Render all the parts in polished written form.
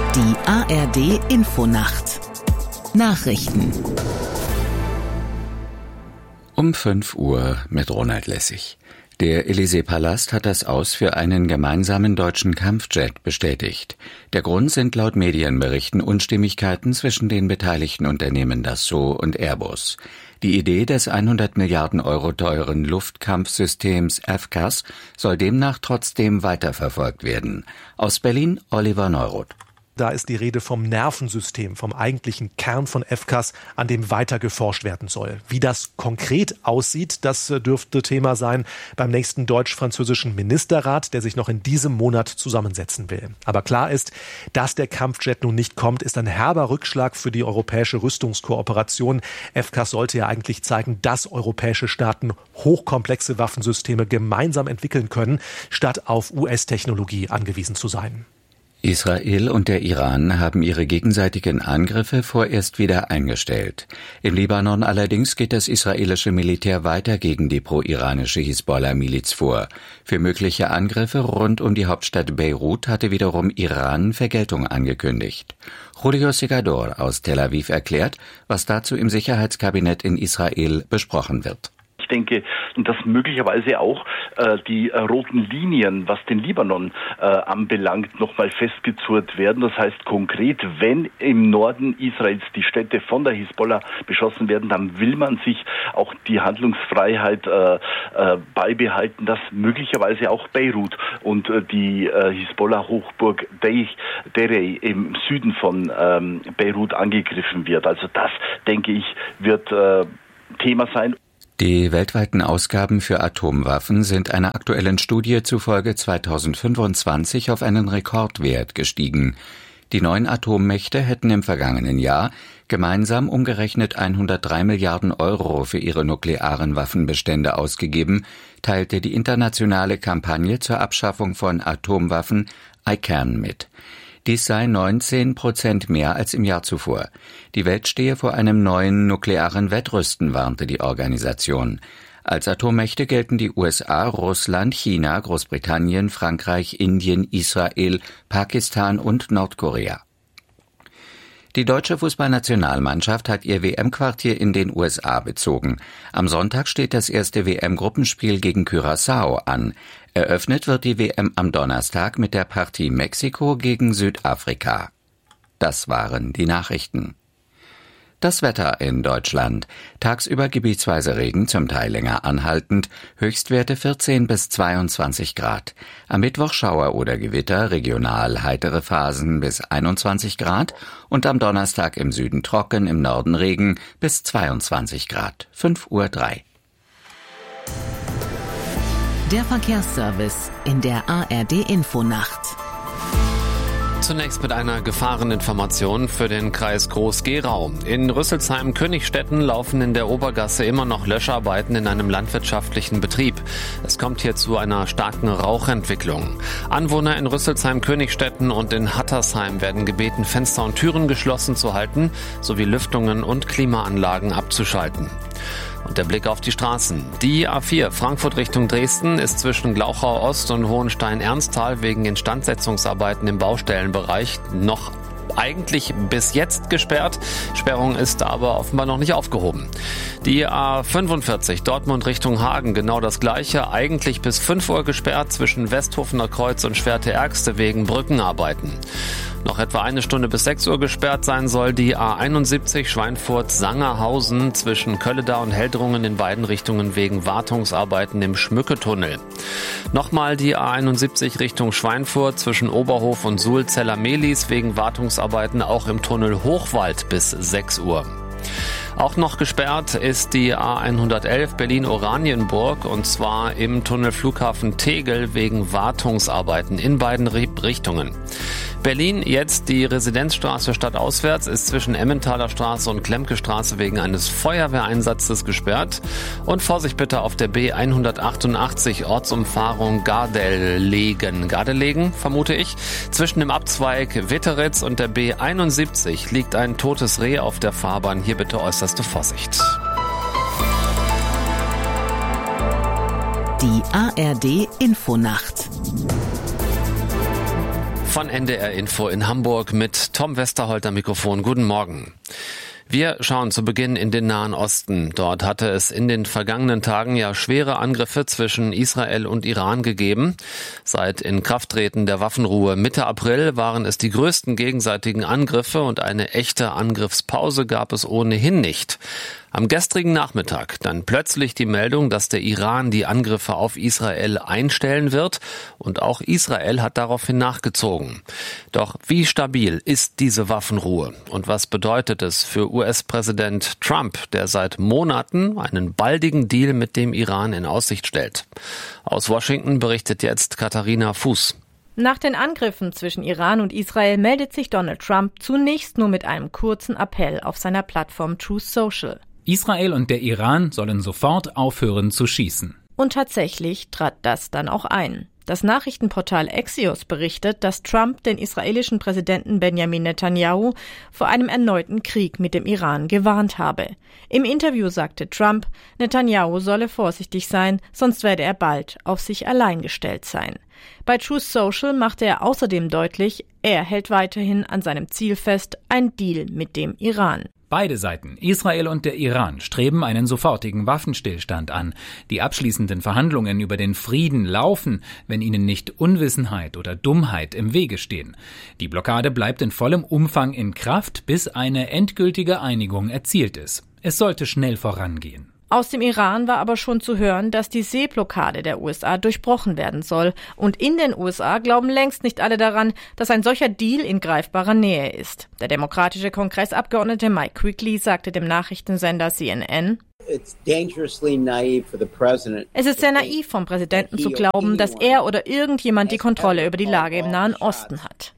Die ARD Infonacht Nachrichten Um 5 Uhr mit Ronald Lessig. Der Élysée-Palast hat das Aus für einen gemeinsamen deutschen Kampfjet bestätigt. Der Grund sind laut Medienberichten Unstimmigkeiten zwischen den beteiligten Unternehmen Dassault und Airbus. Die Idee des 100 Milliarden Euro teuren Luftkampfsystems FCAS soll demnach trotzdem weiterverfolgt werden. Aus Berlin Oliver Neuroth. Da ist die Rede vom Nervensystem, vom eigentlichen Kern von FCAS, an dem weiter geforscht werden soll. Wie das konkret aussieht, das dürfte Thema sein beim nächsten deutsch-französischen Ministerrat, der sich noch in diesem Monat zusammensetzen will. Aber klar ist, dass der Kampfjet nun nicht kommt, ist ein herber Rückschlag für die europäische Rüstungskooperation. FCAS sollte ja eigentlich zeigen, dass europäische Staaten hochkomplexe Waffensysteme gemeinsam entwickeln können, statt auf US-Technologie angewiesen zu sein. Israel und der Iran haben ihre gegenseitigen Angriffe vorerst wieder eingestellt. Im Libanon allerdings geht das israelische Militär weiter gegen die pro-iranische Hisbollah-Miliz vor. Für mögliche Angriffe rund um die Hauptstadt Beirut hatte wiederum Iran Vergeltung angekündigt. Julio Segador aus Tel Aviv erklärt, was dazu im Sicherheitskabinett in Israel besprochen wird. Ich denke, dass möglicherweise auch die roten Linien, was den Libanon anbelangt, nochmal festgezurrt werden. Das heißt konkret, wenn im Norden Israels die Städte von der Hisbollah beschossen werden, dann will man sich auch die Handlungsfreiheit beibehalten, dass möglicherweise auch Beirut und die Hisbollah-Hochburg Derey im Süden von Beirut angegriffen wird. Also das, denke ich, wird Thema sein. Die weltweiten Ausgaben für Atomwaffen sind einer aktuellen Studie zufolge 2025 auf einen Rekordwert gestiegen. Die 9 Atommächte hätten im vergangenen Jahr gemeinsam umgerechnet 103 Milliarden Euro für ihre nuklearen Waffenbestände ausgegeben, teilte die internationale Kampagne zur Abschaffung von Atomwaffen ICAN mit. Dies sei 19% mehr als im Jahr zuvor. Die Welt stehe vor einem neuen nuklearen Wettrüsten, warnte die Organisation. Als Atommächte gelten die USA, Russland, China, Großbritannien, Frankreich, Indien, Israel, Pakistan und Nordkorea. Die deutsche Fußballnationalmannschaft hat ihr WM-Quartier in den USA bezogen. Am Sonntag steht das erste WM-Gruppenspiel gegen Curaçao an. Eröffnet wird die WM am Donnerstag mit der Partie Mexiko gegen Südafrika. Das waren die Nachrichten. Das Wetter in Deutschland. Tagsüber gebietsweise Regen, zum Teil länger anhaltend, Höchstwerte 14 bis 22 Grad. Am Mittwoch Schauer oder Gewitter, regional heitere Phasen bis 21 Grad und am Donnerstag im Süden trocken, im Norden Regen bis 22 Grad. 5:03 Uhr. Der Verkehrsservice in der ARD Infonacht. Zunächst mit einer Gefahreninformation für den Kreis Groß-Gerau. In Rüsselsheim-Königstetten laufen in der Obergasse immer noch Löscharbeiten in einem landwirtschaftlichen Betrieb. Es kommt hier zu einer starken Rauchentwicklung. Anwohner in Rüsselsheim-Königstetten und in Hattersheim werden gebeten, Fenster und Türen geschlossen zu halten, sowie Lüftungen und Klimaanlagen abzuschalten. Und der Blick auf die Straßen. Die A4 Frankfurt Richtung Dresden ist zwischen Glauchau Ost und Hohenstein-Ernsthal wegen Instandsetzungsarbeiten im Baustellenbereich noch eigentlich bis jetzt gesperrt. Sperrung ist aber offenbar noch nicht aufgehoben. Die A45 Dortmund Richtung Hagen, genau das gleiche, eigentlich bis 5 Uhr gesperrt zwischen Westhofener Kreuz und Schwerte-Ergste wegen Brückenarbeiten. Noch etwa 1 Stunde bis 6 Uhr gesperrt sein soll die A71 Schweinfurt-Sangerhausen zwischen Kölledau und Heldrungen in beiden Richtungen wegen Wartungsarbeiten im Schmücketunnel. Nochmal die A71 Richtung Schweinfurt zwischen Oberhof und Suhl-Zeller-Mehlis wegen Wartungsarbeiten auch im Tunnel Hochwald bis 6 Uhr. Auch noch gesperrt ist die A111 Berlin-Oranienburg und zwar im Tunnel Flughafen Tegel wegen Wartungsarbeiten in beiden Richtungen. Berlin, jetzt die Residenzstraße stadtauswärts, ist zwischen Emmentaler Straße und Klemke Straße wegen eines Feuerwehreinsatzes gesperrt. Und Vorsicht bitte auf der B188 Ortsumfahrung Gardelegen, vermute ich. Zwischen dem Abzweig Witteritz und der B71 liegt ein totes Reh auf der Fahrbahn. Hier bitte äußerste Vorsicht. Die ARD Infonacht Von NDR Info in Hamburg mit Tom Westerholt am Mikrofon. Guten Morgen. Wir schauen zu Beginn in den Nahen Osten. Dort hatte es in den vergangenen Tagen ja schwere Angriffe zwischen Israel und Iran gegeben. Seit Inkrafttreten der Waffenruhe Mitte April waren es die größten gegenseitigen Angriffe und eine echte Angriffspause gab es ohnehin nicht. Am gestrigen Nachmittag dann plötzlich die Meldung, dass der Iran die Angriffe auf Israel einstellen wird und auch Israel hat daraufhin nachgezogen. Doch wie stabil ist diese Waffenruhe und was bedeutet es für US-Präsident Trump, der seit Monaten einen baldigen Deal mit dem Iran in Aussicht stellt? Aus Washington berichtet jetzt Katharina Fuß. Nach den Angriffen zwischen Iran und Israel meldet sich Donald Trump zunächst nur mit einem kurzen Appell auf seiner Plattform Truth Social. Israel und der Iran sollen sofort aufhören zu schießen. Und tatsächlich trat das dann auch ein. Das Nachrichtenportal Axios berichtet, dass Trump den israelischen Präsidenten Benjamin Netanyahu vor einem erneuten Krieg mit dem Iran gewarnt habe. Im Interview sagte Trump, Netanyahu solle vorsichtig sein, sonst werde er bald auf sich allein gestellt sein. Bei Truth Social machte er außerdem deutlich, er hält weiterhin an seinem Ziel fest, ein Deal mit dem Iran. Beide Seiten, Israel und der Iran, streben einen sofortigen Waffenstillstand an. Die abschließenden Verhandlungen über den Frieden laufen, wenn ihnen nicht Unwissenheit oder Dummheit im Wege stehen. Die Blockade bleibt in vollem Umfang in Kraft, bis eine endgültige Einigung erzielt ist. Es sollte schnell vorangehen. Aus dem Iran war aber schon zu hören, dass die Seeblockade der USA durchbrochen werden soll. Und in den USA glauben längst nicht alle daran, dass ein solcher Deal in greifbarer Nähe ist. Der demokratische Kongressabgeordnete Mike Quigley sagte dem Nachrichtensender CNN, es ist sehr naiv vom Präsidenten zu glauben, dass er oder irgendjemand die Kontrolle über die Lage im Nahen Osten hat.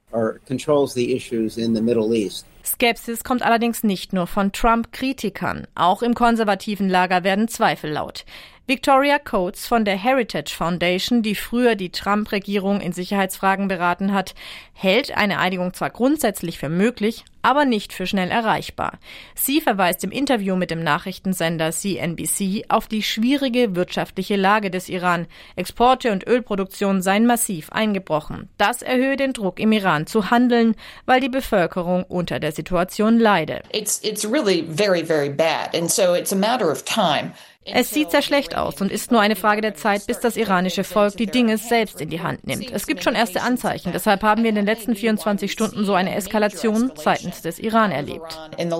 Skepsis kommt allerdings nicht nur von Trump-Kritikern. Auch im konservativen Lager werden Zweifel laut. Victoria Coates von der Heritage Foundation, die früher die Trump-Regierung in Sicherheitsfragen beraten hat, hält eine Einigung zwar grundsätzlich für möglich, aber nicht für schnell erreichbar. Sie verweist im Interview mit dem Nachrichtensender CNBC auf die schwierige wirtschaftliche Lage des Iran. Exporte und Ölproduktion seien massiv eingebrochen. Das erhöhe den Druck im Iran zu handeln, weil die Bevölkerung unter der Situation leide. It's really very, very bad. And so it's a matter of time. Es sieht sehr schlecht aus und ist nur eine Frage der Zeit, bis das iranische Volk die Dinge selbst in die Hand nimmt. Es gibt schon erste Anzeichen. Deshalb haben wir in den letzten 24 Stunden so eine Eskalation seitens des Iran erlebt.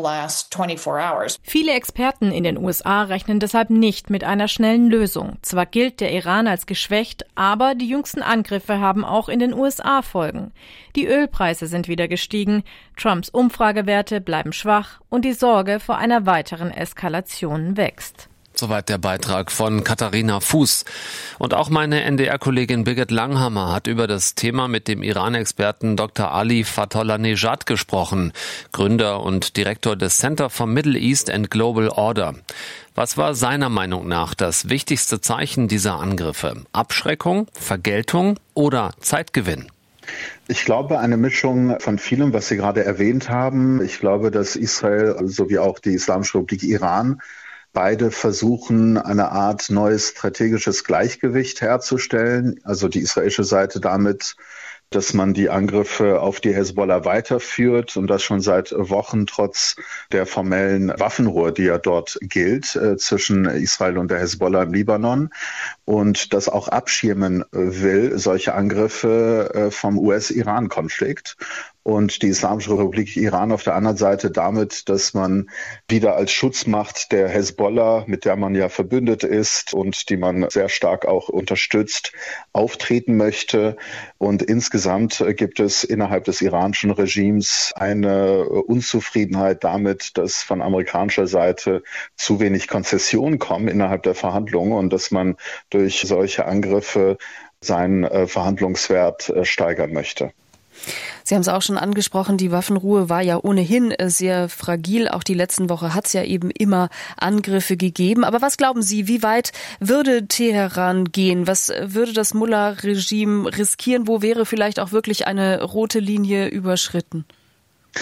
Viele Experten in den USA rechnen deshalb nicht mit einer schnellen Lösung. Zwar gilt der Iran als geschwächt, aber die jüngsten Angriffe haben auch in den USA Folgen. Die Ölpreise sind wieder gestiegen, Trumps Umfragewerte bleiben schwach und die Sorge vor einer weiteren Eskalation wächst. Soweit der Beitrag von Katharina Fuß. Und auch meine NDR-Kollegin Birgit Langhammer hat über das Thema mit dem Iran-Experten Dr. Ali Fatollah-Nejad gesprochen, Gründer und Direktor des Center for Middle East and Global Order. Was war seiner Meinung nach das wichtigste Zeichen dieser Angriffe? Abschreckung, Vergeltung oder Zeitgewinn? Ich glaube, eine Mischung von vielem, was Sie gerade erwähnt haben. Ich glaube, dass Israel sowie auch die Islamische Republik Iran beide versuchen, eine Art neues strategisches Gleichgewicht herzustellen. Also die israelische Seite damit, dass man die Angriffe auf die Hezbollah weiterführt und das schon seit Wochen trotz der formellen Waffenruhe, die ja dort gilt, zwischen Israel und der Hezbollah im Libanon und das auch abschirmen will, solche Angriffe vom US-Iran-Konflikt. Und die Islamische Republik Iran auf der anderen Seite damit, dass man wieder als Schutzmacht der Hezbollah, mit der man ja verbündet ist und die man sehr stark auch unterstützt, auftreten möchte. Und insgesamt gibt es innerhalb des iranischen Regimes eine Unzufriedenheit damit, dass von amerikanischer Seite zu wenig Konzessionen kommen innerhalb der Verhandlungen und dass man durch solche Angriffe seinen Verhandlungswert steigern möchte. Sie haben es auch schon angesprochen, die Waffenruhe war ja ohnehin sehr fragil. Auch die letzten Woche hat es ja eben immer Angriffe gegeben. Aber was glauben Sie, wie weit würde Teheran gehen? Was würde das Mullah-Regime riskieren? Wo wäre vielleicht auch wirklich eine rote Linie überschritten?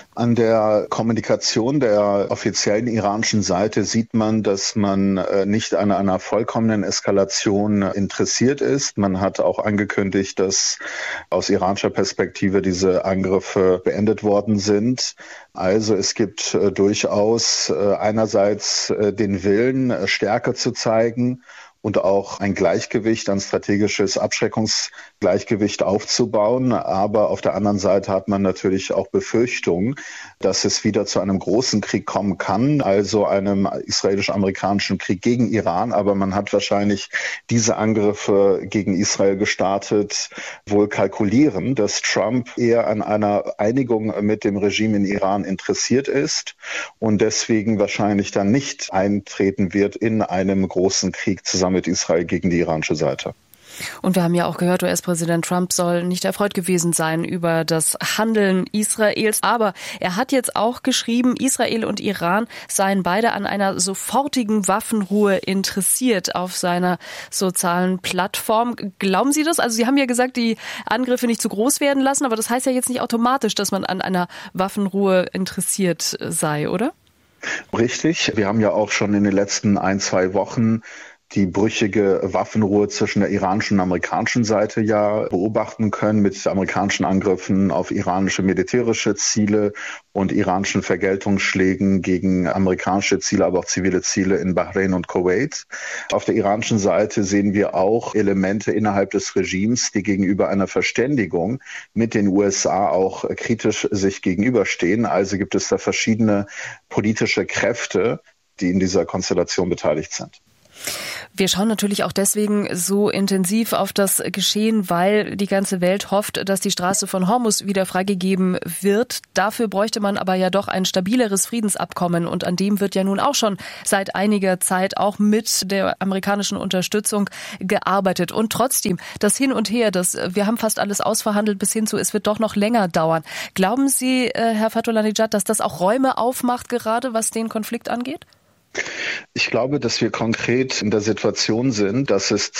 An der Kommunikation der offiziellen iranischen Seite sieht man, dass man nicht an einer vollkommenen Eskalation interessiert ist. Man hat auch angekündigt, dass aus iranischer Perspektive diese Angriffe beendet worden sind. Also es gibt durchaus einerseits den Willen, Stärke zu zeigen und auch ein Gleichgewicht, ein strategisches Abschreckungsgleichgewicht aufzubauen. Aber auf der anderen Seite hat man natürlich auch Befürchtungen, dass es wieder zu einem großen Krieg kommen kann, also einem israelisch-amerikanischen Krieg gegen Iran. Aber man hat wahrscheinlich diese Angriffe gegen Israel gestartet, wohl kalkulieren, dass Trump eher an einer Einigung mit dem Regime in Iran interessiert ist und deswegen wahrscheinlich dann nicht eintreten wird in einem großen Krieg zusammen mit Israel gegen die iranische Seite. Und wir haben ja auch gehört, US-Präsident Trump soll nicht erfreut gewesen sein über das Handeln Israels. Aber er hat jetzt auch geschrieben, Israel und Iran seien beide an einer sofortigen Waffenruhe interessiert auf seiner sozialen Plattform. Glauben Sie das? Also Sie haben ja gesagt, die Angriffe nicht zu groß werden lassen, aber das heißt ja jetzt nicht automatisch, dass man an einer Waffenruhe interessiert sei, oder? Richtig. Wir haben ja auch schon in den letzten 1-2 Wochen die brüchige Waffenruhe zwischen der iranischen und amerikanischen Seite ja beobachten können mit amerikanischen Angriffen auf iranische militärische Ziele und iranischen Vergeltungsschlägen gegen amerikanische Ziele, aber auch zivile Ziele in Bahrain und Kuwait. Auf der iranischen Seite sehen wir auch Elemente innerhalb des Regimes, die gegenüber einer Verständigung mit den USA auch kritisch sich gegenüberstehen. Also gibt es da verschiedene politische Kräfte, die in dieser Konstellation beteiligt sind. Wir schauen natürlich auch deswegen so intensiv auf das Geschehen, weil die ganze Welt hofft, dass die Straße von Hormuz wieder freigegeben wird. Dafür bräuchte man aber ja doch ein stabileres Friedensabkommen und an dem wird ja nun auch schon seit einiger Zeit auch mit der amerikanischen Unterstützung gearbeitet. Und trotzdem, das Hin und Her, wir haben fast alles ausverhandelt bis hin zu, es wird doch noch länger dauern. Glauben Sie, Herr Fatullahnejad, dass das auch Räume aufmacht, gerade was den Konflikt angeht? Ich glaube, dass wir konkret in der Situation sind, dass es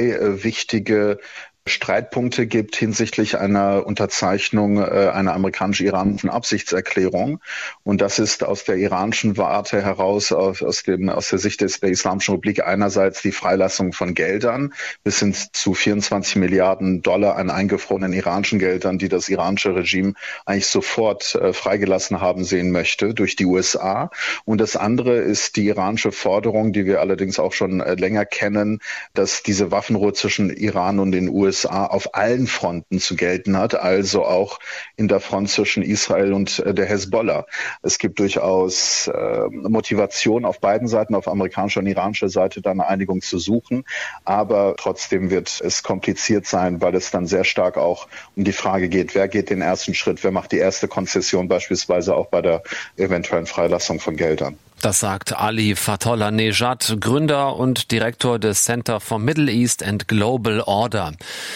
2 wichtige Streitpunkte gibt hinsichtlich einer Unterzeichnung einer amerikanisch-iranischen Absichtserklärung. Und das ist aus der iranischen Warte heraus, aus der Sicht der Islamischen Republik einerseits die Freilassung von Geldern bis hin zu 24 Milliarden Dollar an eingefrorenen iranischen Geldern, die das iranische Regime eigentlich sofort freigelassen haben sehen möchte durch die USA. Und das andere ist die iranische Forderung, die wir allerdings auch schon länger kennen, dass diese Waffenruhe zwischen Iran und den USA auf allen Fronten zu gelten hat, also auch in der Front zwischen Israel und der Hezbollah. Es gibt durchaus Motivation auf beiden Seiten, auf amerikanischer und iranischer Seite, da eine Einigung zu suchen. Aber trotzdem wird es kompliziert sein, weil es dann sehr stark auch um die Frage geht, wer geht den ersten Schritt, wer macht die erste Konzession, beispielsweise auch bei der eventuellen Freilassung von Geldern. Das sagt Ali Fatullahnejad, Gründer und Direktor des Center for Middle East and Global Order.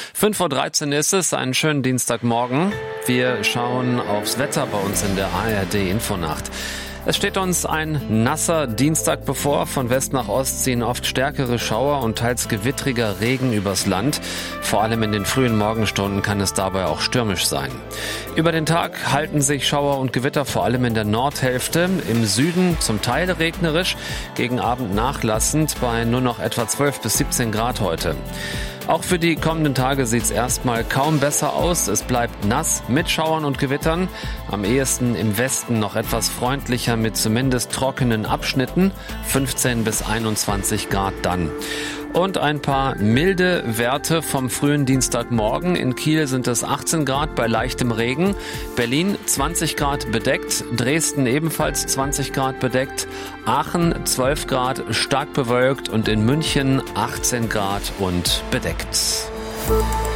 5:13 Uhr ist es, einen schönen Dienstagmorgen. Wir schauen aufs Wetter bei uns in der ARD Infonacht. Es steht uns ein nasser Dienstag bevor. Von West nach Ost ziehen oft stärkere Schauer und teils gewittriger Regen übers Land. Vor allem in den frühen Morgenstunden kann es dabei auch stürmisch sein. Über den Tag halten sich Schauer und Gewitter vor allem in der Nordhälfte. Im Süden zum Teil regnerisch, gegen Abend nachlassend bei nur noch etwa 12 bis 17 Grad heute. Auch für die kommenden Tage sieht es erstmal kaum besser aus. Es bleibt nass mit Schauern und Gewittern. Am ehesten im Westen noch etwas freundlicher mit zumindest trockenen Abschnitten. 15 bis 21 Grad dann. Und ein paar milde Werte vom frühen Dienstagmorgen. In Kiel sind es 18 Grad bei leichtem Regen. Berlin 20 Grad bedeckt. Dresden ebenfalls 20 Grad bedeckt. Aachen 12 Grad stark bewölkt und in München 18 Grad und bedeckt.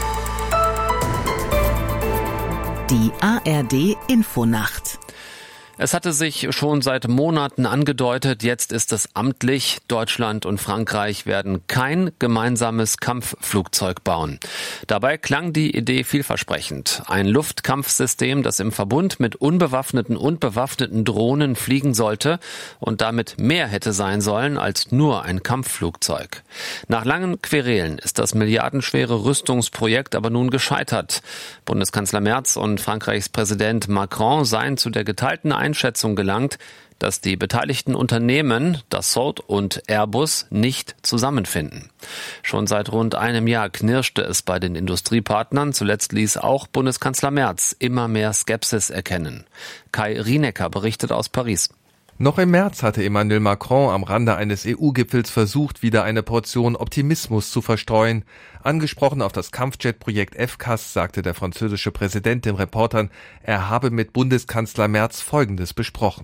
Die ARD Infonacht. Es hatte sich schon seit Monaten angedeutet, jetzt ist es amtlich. Deutschland und Frankreich werden kein gemeinsames Kampfflugzeug bauen. Dabei klang die Idee vielversprechend. Ein Luftkampfsystem, das im Verbund mit unbewaffneten und bewaffneten Drohnen fliegen sollte und damit mehr hätte sein sollen als nur ein Kampfflugzeug. Nach langen Querelen ist das milliardenschwere Rüstungsprojekt aber nun gescheitert. Bundeskanzler Merz und Frankreichs Präsident Macron seien zu der geteilten Einschätzung gelangt, dass die beteiligten Unternehmen, Dassault und Airbus, nicht zusammenfinden. Schon seit rund einem Jahr knirschte es bei den Industriepartnern. Zuletzt ließ auch Bundeskanzler Merz immer mehr Skepsis erkennen. Kai Rienecker berichtet aus Paris. Noch im März hatte Emmanuel Macron am Rande eines EU-Gipfels versucht, wieder eine Portion Optimismus zu verstreuen. Angesprochen auf das Kampfjet-Projekt FCAS sagte der französische Präsident den Reportern, er habe mit Bundeskanzler Merz Folgendes besprochen.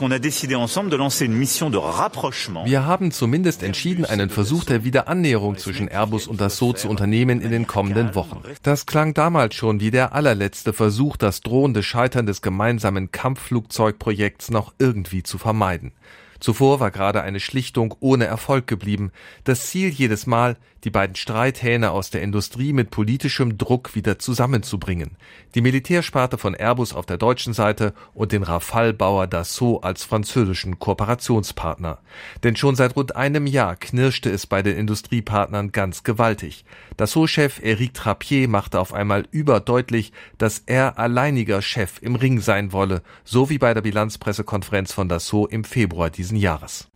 Wir haben zumindest entschieden, einen Versuch der Wiederannäherung zwischen Airbus und Dassault zu unternehmen in den kommenden Wochen. Das klang damals schon wie der allerletzte Versuch, das drohende Scheitern des gemeinsamen Kampfflugzeugprojekts noch irgendwie zu vermeiden. Zuvor war gerade eine Schlichtung ohne Erfolg geblieben. Das Ziel jedes Mal, die beiden Streithähne aus der Industrie mit politischem Druck wieder zusammenzubringen. Die Militärsparte von Airbus auf der deutschen Seite und den Rafale-Bauer Dassault als französischen Kooperationspartner. Denn schon seit rund einem Jahr knirschte es bei den Industriepartnern ganz gewaltig. Dassault-Chef Éric Trappier machte auf einmal überdeutlich, dass er alleiniger Chef im Ring sein wolle, so wie bei der Bilanzpressekonferenz von Dassault im Februar diesen Jahres.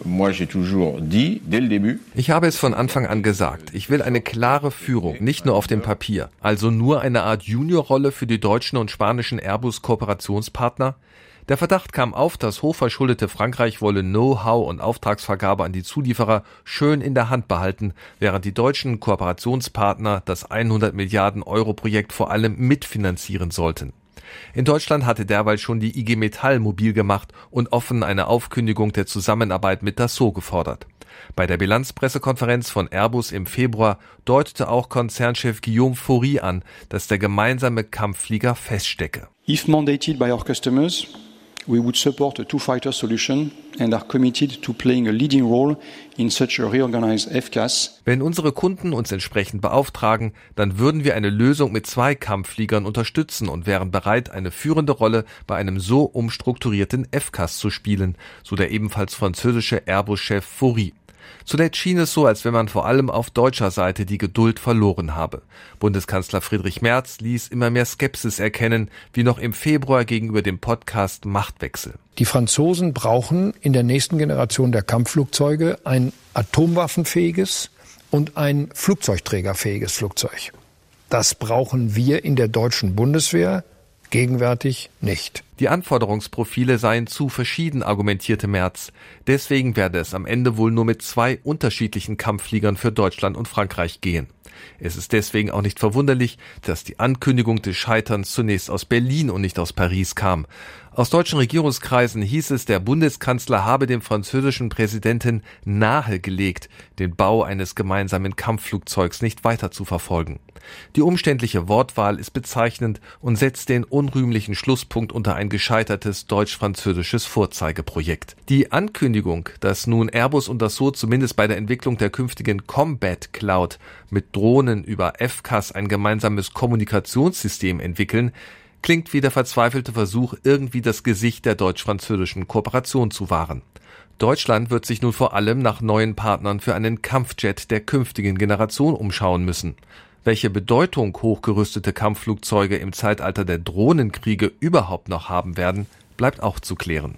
Ich habe es von Anfang an gesagt, ich will eine klare Führung, nicht nur auf dem Papier, also nur eine Art Juniorrolle für die deutschen und spanischen Airbus-Kooperationspartner. Der Verdacht kam auf, dass hochverschuldete Frankreich wolle Know-how und Auftragsvergabe an die Zulieferer schön in der Hand behalten, während die deutschen Kooperationspartner das 100 Milliarden Euro Projekt vor allem mitfinanzieren sollten. In Deutschland hatte derweil schon die IG Metall mobil gemacht und offen eine Aufkündigung der Zusammenarbeit mit Dassault gefordert. Bei der Bilanzpressekonferenz von Airbus im Februar deutete auch Konzernchef Guillaume Faury an, dass der gemeinsame Kampfflieger feststecke. If mandated by our customers, we would support a two-fighter solution and are committed to playing a leading role in such a reorganized FCAS. Wenn unsere Kunden uns entsprechend beauftragen, dann würden wir eine Lösung mit 2 Kampffliegern unterstützen und wären bereit, eine führende Rolle bei einem so umstrukturierten FCAS zu spielen, so der ebenfalls französische Airbus-Chef Faury. Zuletzt schien es so, als wenn man vor allem auf deutscher Seite die Geduld verloren habe. Bundeskanzler Friedrich Merz ließ immer mehr Skepsis erkennen, wie noch im Februar gegenüber dem Podcast Machtwechsel. Die Franzosen brauchen in der nächsten Generation der Kampfflugzeuge ein atomwaffenfähiges und ein flugzeugträgerfähiges Flugzeug. Das brauchen wir in der deutschen Bundeswehr gegenwärtig nicht. Die Anforderungsprofile seien zu verschieden, argumentierte Merz. Deswegen werde es am Ende wohl nur mit 2 unterschiedlichen Kampffliegern für Deutschland und Frankreich gehen. Es ist deswegen auch nicht verwunderlich, dass die Ankündigung des Scheiterns zunächst aus Berlin und nicht aus Paris kam. Aus deutschen Regierungskreisen hieß es, der Bundeskanzler habe dem französischen Präsidenten nahegelegt, den Bau eines gemeinsamen Kampfflugzeugs nicht weiter zu verfolgen. Die umständliche Wortwahl ist bezeichnend und setzt den unrühmlichen Schlusspunkt unter ein gescheitertes deutsch-französisches Vorzeigeprojekt. Die Ankündigung, dass nun Airbus und Dassault zumindest bei der Entwicklung der künftigen Combat Cloud mit Drohnen über FCAS ein gemeinsames Kommunikationssystem entwickeln, klingt wie der verzweifelte Versuch, irgendwie das Gesicht der deutsch-französischen Kooperation zu wahren. Deutschland wird sich nun vor allem nach neuen Partnern für einen Kampfjet der künftigen Generation umschauen müssen. Welche Bedeutung hochgerüstete Kampfflugzeuge im Zeitalter der Drohnenkriege überhaupt noch haben werden, bleibt auch zu klären.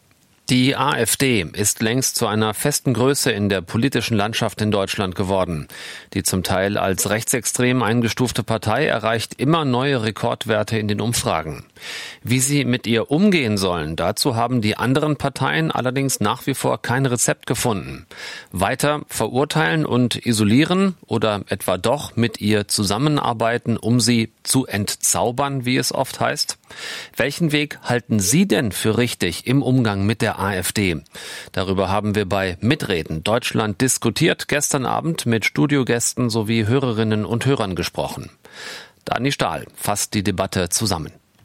Die AfD ist längst zu einer festen Größe in der politischen Landschaft in Deutschland geworden. Die zum Teil als rechtsextrem eingestufte Partei erreicht immer neue Rekordwerte in den Umfragen. Wie sie mit ihr umgehen sollen, dazu haben die anderen Parteien allerdings nach wie vor kein Rezept gefunden. Weiter verurteilen und isolieren oder etwa doch mit ihr zusammenarbeiten, um sie zu entzaubern, wie es oft heißt? Welchen Weg halten Sie denn für richtig im Umgang mit der AfD? Darüber haben wir bei Mitreden Deutschland diskutiert, gestern Abend mit Studiogästen sowie Hörerinnen und Hörern gesprochen. Dani Stahl fasst die Debatte zusammen.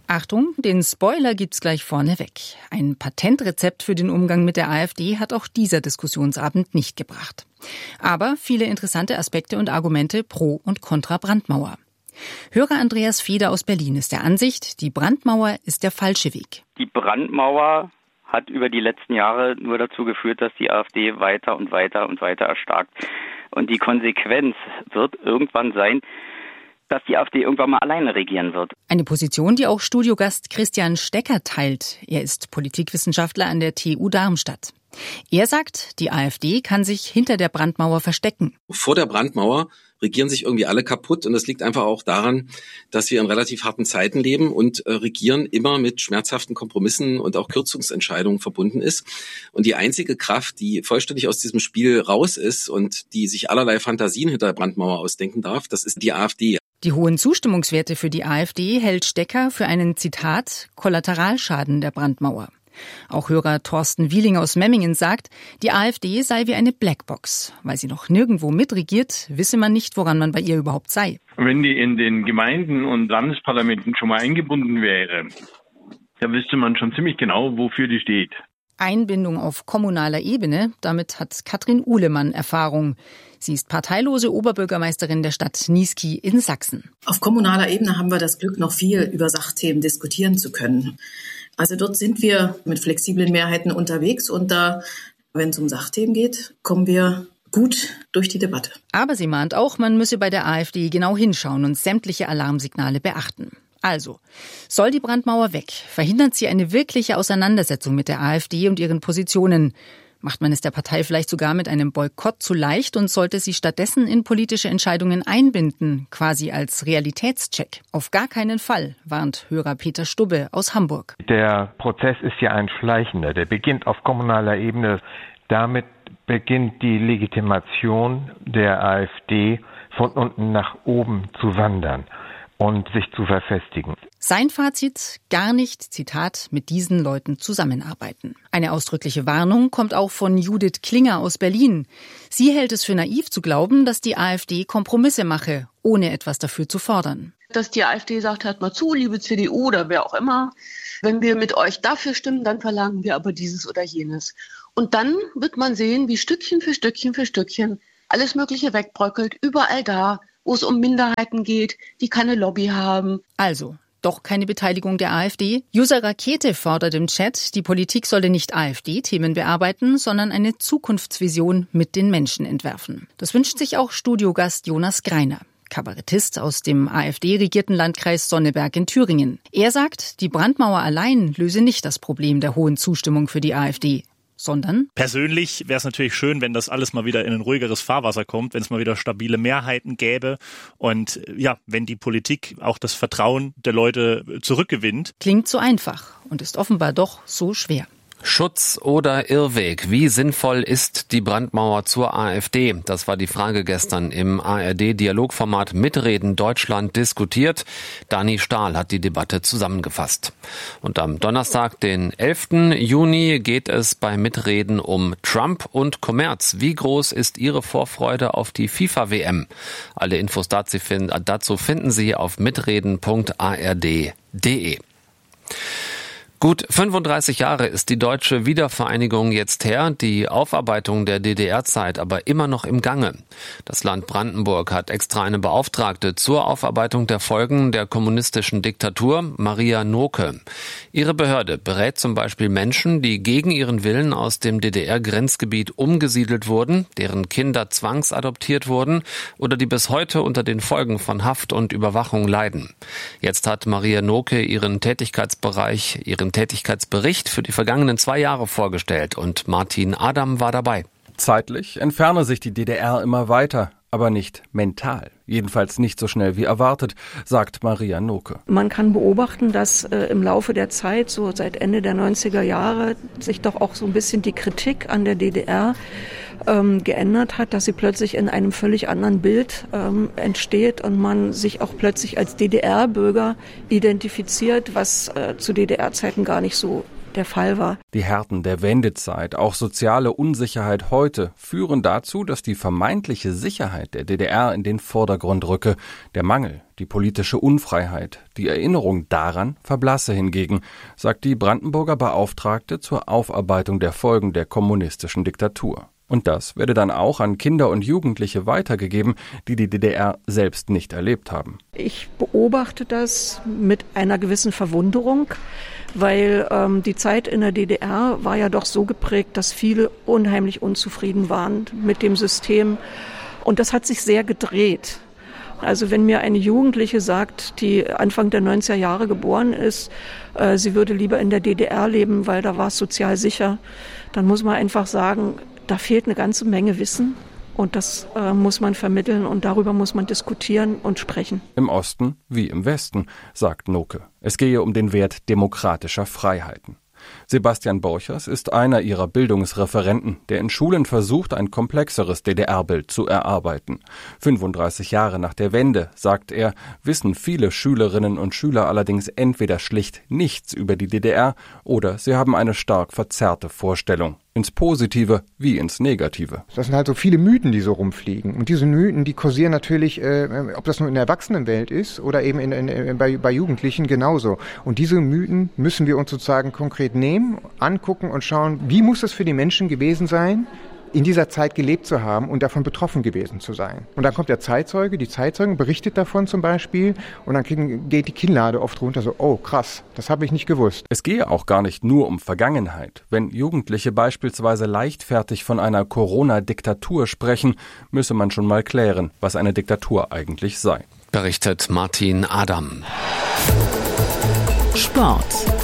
Achtung, den Spoiler gibt's gleich vorneweg. Ein Patentrezept für den Umgang mit der AfD hat auch dieser Diskussionsabend nicht gebracht. Aber viele interessante Aspekte und Argumente pro und contra Brandmauer. Hörer Andreas Feder aus Berlin ist der Ansicht, die Brandmauer ist der falsche Weg. Die Brandmauer hat über die letzten Jahre nur dazu geführt, dass die AfD weiter und weiter und weiter erstarkt. Und die Konsequenz wird irgendwann sein, dass die AfD irgendwann mal alleine regieren wird. Eine Position, die auch Studiogast Christian Stecker teilt. Er ist Politikwissenschaftler an der TU Darmstadt. Er sagt, die AfD kann sich hinter der Brandmauer verstecken. Vor der Brandmauer regieren sich irgendwie alle kaputt und das liegt einfach auch daran, dass wir in relativ harten Zeiten leben und Regieren immer mit schmerzhaften Kompromissen und auch Kürzungsentscheidungen verbunden ist. Und die einzige Kraft, die vollständig aus diesem Spiel raus ist und die sich allerlei Fantasien hinter der Brandmauer ausdenken darf, das ist die AfD. Die hohen Zustimmungswerte für die AfD hält Stecker für einen, Zitat, Kollateralschaden der Brandmauer. Auch Hörer Thorsten Wieling aus Memmingen sagt, die AfD sei wie eine Blackbox. Weil sie noch nirgendwo mitregiert, wisse man nicht, woran man bei ihr überhaupt sei. Wenn die in den Gemeinden und Landesparlamenten schon mal eingebunden wäre, dann wüsste man schon ziemlich genau, wofür die steht. Einbindung auf kommunaler Ebene, damit hat Katrin Uhlemann Erfahrung. Sie ist parteilose Oberbürgermeisterin der Stadt Niesky in Sachsen. Auf kommunaler Ebene haben wir das Glück, noch viel über Sachthemen diskutieren zu können. Also dort sind wir mit flexiblen Mehrheiten unterwegs und da, wenn es um Sachthemen geht, kommen wir gut durch die Debatte. Aber sie mahnt auch, man müsse bei der AfD genau hinschauen und sämtliche Alarmsignale beachten. Also, soll die Brandmauer weg? Verhindert sie eine wirkliche Auseinandersetzung mit der AfD und ihren Positionen? Macht man es der Partei vielleicht sogar mit einem Boykott zu leicht und sollte sie stattdessen in politische Entscheidungen einbinden, quasi als Realitätscheck? Auf gar keinen Fall, warnt Hörer Peter Stubbe aus Hamburg. Der Prozess ist ja ein schleichender, der beginnt auf kommunaler Ebene. Damit beginnt die Legitimation der AfD von unten nach oben zu wandern und sich zu verfestigen. Sein Fazit, gar nicht, Zitat, mit diesen Leuten zusammenarbeiten. Eine ausdrückliche Warnung kommt auch von Judith Klinger aus Berlin. Sie hält es für naiv zu glauben, dass die AfD Kompromisse mache, ohne etwas dafür zu fordern. Dass die AfD sagt, hört mal zu, liebe CDU oder wer auch immer, wenn wir mit euch dafür stimmen, dann verlangen wir aber dieses oder jenes. Und dann wird man sehen, wie Stückchen für Stückchen für Stückchen alles Mögliche wegbröckelt, überall da, wo es um Minderheiten geht, die keine Lobby haben. Also, doch keine Beteiligung der AfD? User Rakete fordert im Chat, die Politik solle nicht AfD-Themen bearbeiten, sondern eine Zukunftsvision mit den Menschen entwerfen. Das wünscht sich auch Studiogast Jonas Greiner, Kabarettist aus dem AfD-regierten Landkreis Sonneberg in Thüringen. Er sagt, die Brandmauer allein löse nicht das Problem der hohen Zustimmung für die AfD. Sondern? Persönlich wäre es natürlich schön, wenn das alles mal wieder in ein ruhigeres Fahrwasser kommt, wenn es mal wieder stabile Mehrheiten gäbe und ja, wenn die Politik auch das Vertrauen der Leute zurückgewinnt. Klingt so einfach und ist offenbar doch so schwer. Schutz oder Irrweg? Wie sinnvoll ist die Brandmauer zur AfD? Das war die Frage gestern im ARD-Dialogformat Mitreden Deutschland diskutiert. Dani Stahl hat die Debatte zusammengefasst. Und am Donnerstag, den 11. Juni, geht es bei Mitreden um Trump und Kommerz. Wie groß ist Ihre Vorfreude auf die FIFA-WM? Alle Infos dazu finden Sie auf mitreden.ard.de. Gut 35 Jahre ist die deutsche Wiedervereinigung jetzt her, die Aufarbeitung der DDR-Zeit aber immer noch im Gange. Das Land Brandenburg hat extra eine Beauftragte zur Aufarbeitung der Folgen der kommunistischen Diktatur, Maria Noke. Ihre Behörde berät zum Beispiel Menschen, die gegen ihren Willen aus dem DDR-Grenzgebiet umgesiedelt wurden, deren Kinder zwangsadoptiert wurden oder die bis heute unter den Folgen von Haft und Überwachung leiden. Jetzt hat Maria Noke ihren Tätigkeitsbericht für die vergangenen 2 Jahre vorgestellt und Martin Adam war dabei. Zeitlich entferne sich die DDR immer weiter, aber nicht mental. Jedenfalls nicht so schnell wie erwartet, sagt Maria Noke. Man kann beobachten, dass im Laufe der Zeit, so seit Ende der 90er Jahre, sich doch auch so ein bisschen die Kritik an der DDR geändert hat, dass sie plötzlich in einem völlig anderen Bild entsteht und man sich auch plötzlich als DDR-Bürger identifiziert, was zu DDR-Zeiten gar nicht so der Fall war. Die Härten der Wendezeit, auch soziale Unsicherheit heute, führen dazu, dass die vermeintliche Sicherheit der DDR in den Vordergrund rücke. Der Mangel, die politische Unfreiheit, die Erinnerung daran verblasse hingegen, sagt die Brandenburger Beauftragte zur Aufarbeitung der Folgen der kommunistischen Diktatur. Und das werde dann auch an Kinder und Jugendliche weitergegeben, die die DDR selbst nicht erlebt haben. Ich beobachte das mit einer gewissen Verwunderung, weil die Zeit in der DDR war ja doch so geprägt, dass viele unheimlich unzufrieden waren mit dem System. Und das hat sich sehr gedreht. Also wenn mir eine Jugendliche sagt, die Anfang der 90er Jahre geboren ist, sie würde lieber in der DDR leben, weil da war es sozial sicher, dann muss man einfach sagen, da fehlt eine ganze Menge Wissen und das muss man vermitteln und darüber muss man diskutieren und sprechen. Im Osten wie im Westen, sagt Noke. Es gehe um den Wert demokratischer Freiheiten. Sebastian Borchers ist einer ihrer Bildungsreferenten, der in Schulen versucht, ein komplexeres DDR-Bild zu erarbeiten. 35 Jahre nach der Wende, sagt er, wissen viele Schülerinnen und Schüler allerdings entweder schlicht nichts über die DDR oder sie haben eine stark verzerrte Vorstellung. Ins Positive wie ins Negative. Das sind halt so viele Mythen, die so rumfliegen. Und diese Mythen, die kursieren natürlich, ob das nur in der Erwachsenenwelt ist oder eben bei Jugendlichen genauso. Und diese Mythen müssen wir uns sozusagen konkret nehmen, angucken und schauen, wie muss es für die Menschen gewesen sein, in dieser Zeit gelebt zu haben und davon betroffen gewesen zu sein. Und dann kommt der Zeitzeuge, die Zeitzeugen berichtet davon zum Beispiel und dann geht die Kinnlade oft runter, so, oh krass, das habe ich nicht gewusst. Es gehe auch gar nicht nur um Vergangenheit. Wenn Jugendliche beispielsweise leichtfertig von einer Corona-Diktatur sprechen, müsse man schon mal klären, was eine Diktatur eigentlich sei. Berichtet Martin Adam. Sport.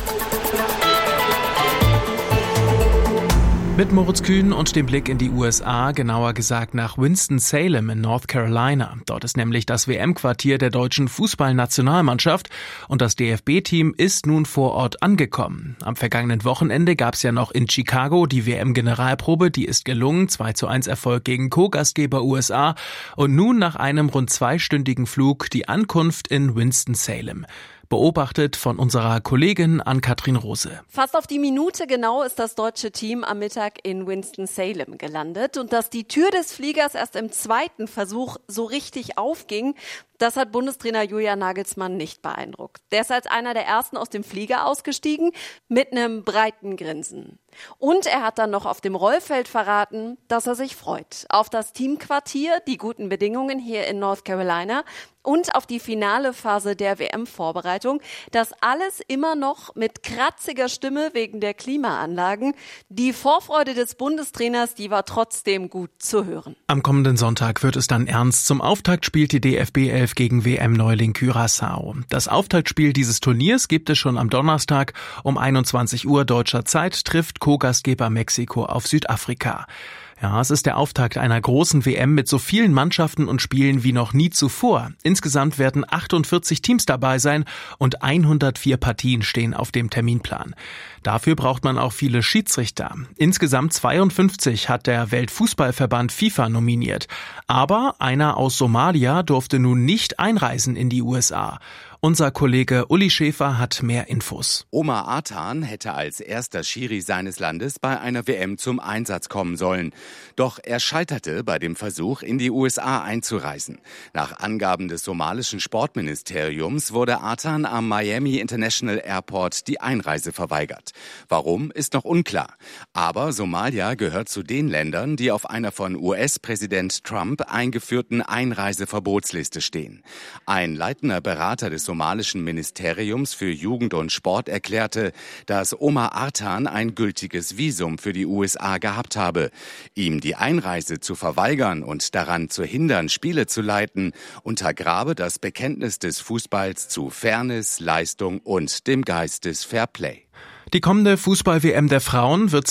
Mit Moritz Kühn und dem Blick in die USA, genauer gesagt nach Winston-Salem in North Carolina. Dort ist nämlich das WM-Quartier der deutschen Fußballnationalmannschaft und das DFB-Team ist nun vor Ort angekommen. Am vergangenen Wochenende gab es ja noch in Chicago die WM-Generalprobe, die ist gelungen, 2:1 Erfolg gegen Co-Gastgeber USA und nun nach einem rund 2-stündigen Flug die Ankunft in Winston-Salem. Beobachtet von unserer Kollegin Ann-Kathrin Rose. Fast auf die Minute genau ist das deutsche Team am Mittag in Winston-Salem gelandet. Und dass die Tür des Fliegers erst im zweiten Versuch so richtig aufging, das hat Bundestrainer Julian Nagelsmann nicht beeindruckt. Der ist als einer der ersten aus dem Flieger ausgestiegen mit einem breiten Grinsen. Und er hat dann noch auf dem Rollfeld verraten, dass er sich freut auf das Teamquartier, die guten Bedingungen hier in North Carolina und auf die finale Phase der WM-Vorbereitung. Das alles immer noch mit kratziger Stimme wegen der Klimaanlagen. Die Vorfreude des Bundestrainers, die war trotzdem gut zu hören. Am kommenden Sonntag wird es dann ernst. Zum Auftakt spielt die DFB 11 gegen WM-Neuling Curaçao. Das Auftaktspiel dieses Turniers gibt es schon am Donnerstag. Um 21 Uhr deutscher Zeit trifft Co-Gastgeber Mexiko auf Südafrika. Ja, es ist der Auftakt einer großen WM mit so vielen Mannschaften und Spielen wie noch nie zuvor. Insgesamt werden 48 Teams dabei sein und 104 Partien stehen auf dem Terminplan. Dafür braucht man auch viele Schiedsrichter. Insgesamt 52 hat der Weltfußballverband FIFA nominiert. Aber einer aus Somalia durfte nun nicht einreisen in die USA. Unser Kollege Uli Schäfer hat mehr Infos. Omar Artan hätte als erster Schiri seines Landes bei einer WM zum Einsatz kommen sollen. Doch er scheiterte bei dem Versuch, in die USA einzureisen. Nach Angaben des somalischen Sportministeriums wurde Artan am Miami International Airport die Einreise verweigert. Warum, ist noch unklar. Aber Somalia gehört zu den Ländern, die auf einer von US-Präsident Trump eingeführten Einreiseverbotsliste stehen. Ein leitender Berater des somalischen Ministeriums für Jugend und Sport erklärte, dass Omar Artan ein gültiges Visum für die USA gehabt habe. Ihm die Einreise zu verweigern und daran zu hindern, Spiele zu leiten, untergrabe das Bekenntnis des Fußballs zu Fairness, Leistung und dem Geist des Fairplay. Die kommende Fußball-WM der Frauen wird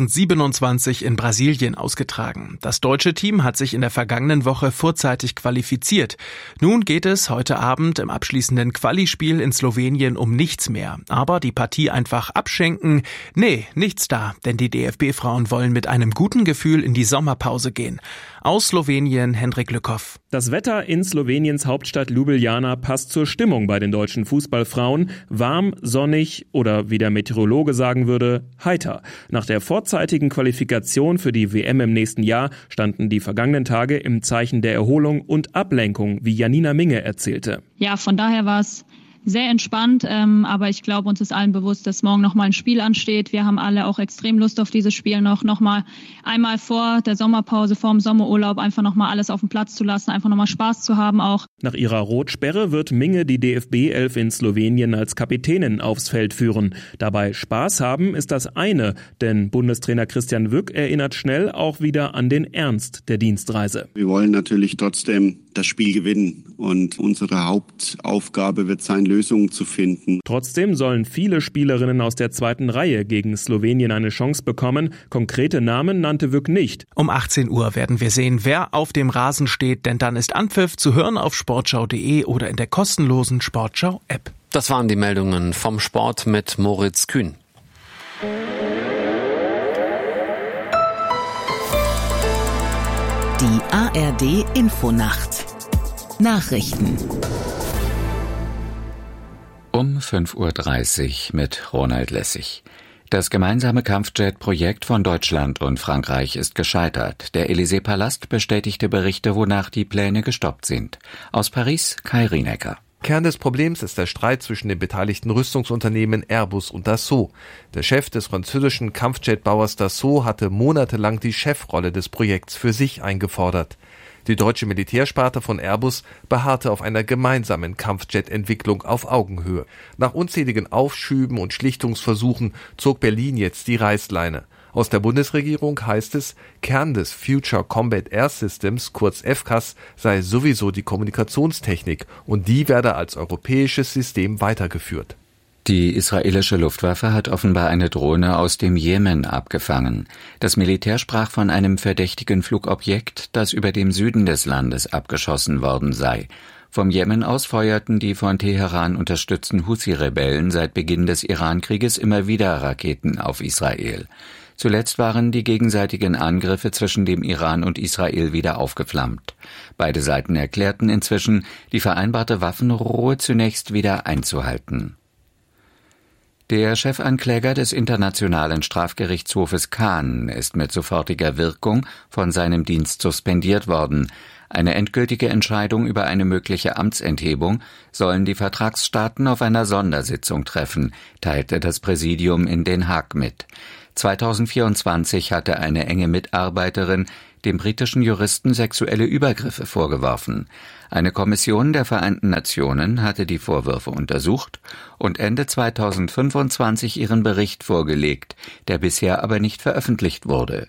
2027 in Brasilien ausgetragen. Das deutsche Team hat sich in der vergangenen Woche vorzeitig qualifiziert. Nun geht es heute Abend im abschließenden Quali-Spiel in Slowenien um nichts mehr. Aber die Partie einfach abschenken? Nee, nichts da, denn die DFB-Frauen wollen mit einem guten Gefühl in die Sommerpause gehen. Aus Slowenien Hendrik Lückhoff. Das Wetter in Sloweniens Hauptstadt Ljubljana passt zur Stimmung bei den deutschen Fußballfrauen. Warm, sonnig oder wie der Meteorologe Meteorologe sagen würde, heiter. Nach der vorzeitigen Qualifikation für die WM im nächsten Jahr standen die vergangenen Tage im Zeichen der Erholung und Ablenkung, wie Janina Minge erzählte. Ja, von daher war es sehr entspannt, aber ich glaube, uns ist allen bewusst, dass morgen nochmal ein Spiel ansteht. Wir haben alle auch extrem Lust auf dieses Spiel nochmal einmal vor der Sommerpause, vor dem Sommerurlaub einfach nochmal alles auf den Platz zu lassen, einfach nochmal Spaß zu haben auch. Nach ihrer Rotsperre wird Minge die DFB-11 in Slowenien als Kapitänin aufs Feld führen. Dabei Spaß haben ist das eine, denn Bundestrainer Christian Wück erinnert schnell auch wieder an den Ernst der Dienstreise. Wir wollen natürlich trotzdem das Spiel gewinnen und unsere Hauptaufgabe wird sein, Lösungen zu finden. Trotzdem sollen viele Spielerinnen aus der zweiten Reihe gegen Slowenien eine Chance bekommen. Konkrete Namen nannte Wück nicht. Um 18 Uhr werden wir sehen, wer auf dem Rasen steht, denn dann ist Anpfiff zu hören auf sportschau.de oder in der kostenlosen Sportschau-App. Das waren die Meldungen vom Sport mit Moritz Kühn. Die ARD Infonacht. Nachrichten. Um 5:30 Uhr mit Ronald Lessig. Das gemeinsame Kampfjet-Projekt von Deutschland und Frankreich ist gescheitert. Der Élysée-Palast bestätigte Berichte, wonach die Pläne gestoppt sind. Aus Paris, Kai Rienecker. Kern des Problems ist der Streit zwischen den beteiligten Rüstungsunternehmen Airbus und Dassault. Der Chef des französischen Kampfjetbauers Dassault hatte monatelang die Chefrolle des Projekts für sich eingefordert. Die deutsche Militärsparte von Airbus beharrte auf einer gemeinsamen Kampfjet-Entwicklung auf Augenhöhe. Nach unzähligen Aufschüben und Schlichtungsversuchen zog Berlin jetzt die Reißleine. Aus der Bundesregierung heißt es, Kern des Future Combat Air Systems, kurz FCAS, sei sowieso die Kommunikationstechnik und die werde als europäisches System weitergeführt. Die israelische Luftwaffe hat offenbar eine Drohne aus dem Jemen abgefangen. Das Militär sprach von einem verdächtigen Flugobjekt, das über dem Süden des Landes abgeschossen worden sei. Vom Jemen aus feuerten die von Teheran unterstützten Houthi-Rebellen seit Beginn des Iran-Krieges immer wieder Raketen auf Israel. Zuletzt waren die gegenseitigen Angriffe zwischen dem Iran und Israel wieder aufgeflammt. Beide Seiten erklärten inzwischen, die vereinbarte Waffenruhe zunächst wieder einzuhalten. Der Chefankläger des Internationalen Strafgerichtshofes Cannes ist mit sofortiger Wirkung von seinem Dienst suspendiert worden. Eine endgültige Entscheidung über eine mögliche Amtsenthebung sollen die Vertragsstaaten auf einer Sondersitzung treffen, teilte das Präsidium in Den Haag mit. 2024 hatte eine enge Mitarbeiterin dem britischen Juristen sexuelle Übergriffe vorgeworfen. Eine Kommission der Vereinten Nationen hatte die Vorwürfe untersucht und Ende 2025 ihren Bericht vorgelegt, der bisher aber nicht veröffentlicht wurde.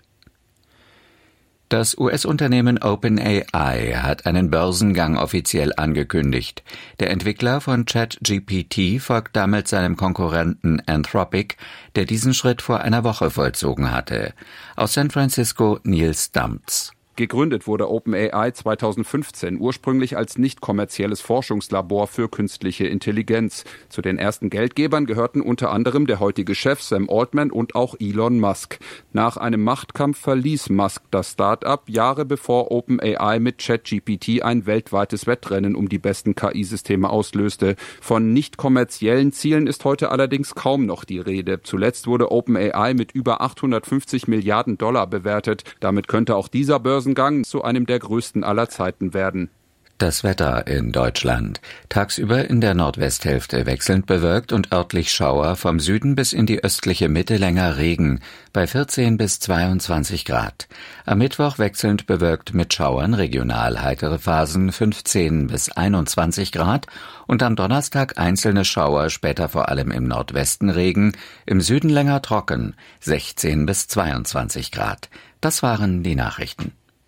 Das US-Unternehmen OpenAI hat einen Börsengang offiziell angekündigt. Der Entwickler von ChatGPT folgt damit seinem Konkurrenten Anthropic, der diesen Schritt vor einer Woche vollzogen hatte. Aus San Francisco Nils Damz. Gegründet wurde OpenAI 2015 ursprünglich als nicht kommerzielles Forschungslabor für künstliche Intelligenz. Zu den ersten Geldgebern gehörten unter anderem der heutige Chef Sam Altman und auch Elon Musk. Nach einem Machtkampf verließ Musk das Start-up Jahre bevor OpenAI mit ChatGPT ein weltweites Wettrennen um die besten KI-Systeme auslöste. Von nicht kommerziellen Zielen ist heute allerdings kaum noch die Rede. Zuletzt wurde OpenAI mit über 850 Milliarden Dollar bewertet. Damit könnte auch dieser Börsengang zu einem der größten aller Zeiten werden. Das Wetter in Deutschland. Tagsüber in der Nordwesthälfte wechselnd bewölkt und örtlich Schauer, vom Süden bis in die östliche Mitte länger Regen, bei 14 bis 22 Grad. Am Mittwoch wechselnd bewölkt mit Schauern, regional heitere Phasen 15 bis 21 Grad und am Donnerstag einzelne Schauer, später vor allem im Nordwesten Regen, im Süden länger trocken, 16 bis 22 Grad. Das waren die Nachrichten.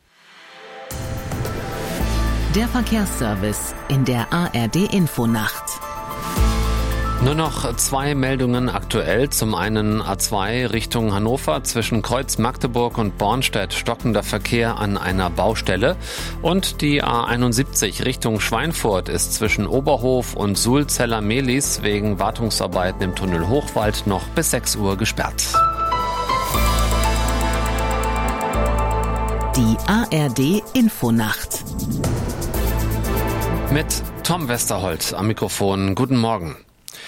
Der Verkehrsservice in der ARD Infonacht. Nur noch 2 Meldungen aktuell. Zum einen A2 Richtung Hannover zwischen Kreuz Magdeburg und Bornstedt stockender Verkehr an einer Baustelle. Und die A71 Richtung Schweinfurt ist zwischen Oberhof und Sulzeller-Mehlis wegen Wartungsarbeiten im Tunnel Hochwald noch bis 6 Uhr gesperrt. Die ARD Infonacht. Mit Tom Westerholt am Mikrofon. Guten Morgen.